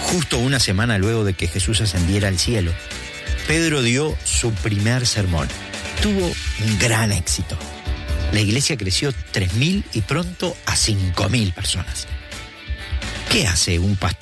Justo una semana luego de que Jesús ascendiera al cielo, Pedro dio su primer sermón. Tuvo un gran éxito. La iglesia creció 3.000 y pronto a 5.000 personas. ¿Qué hace un pastor